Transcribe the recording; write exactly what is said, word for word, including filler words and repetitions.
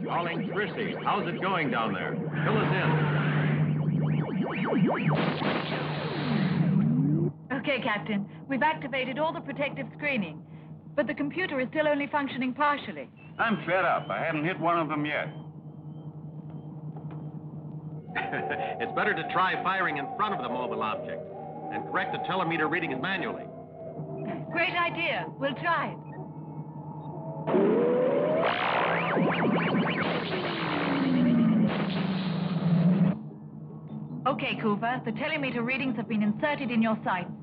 Calling Chrissy. How's it going down there? Fill us in. Okay, Captain. We've activated all the protective screening, but the computer is still only functioning partially. I'm fed up. I haven't hit one of them yet. It's better to try firing in front of the mobile object and correct the telemeter readings manually. Great idea. We'll try it. Okay, Cooper. The telemeter readings have been inserted in your sights.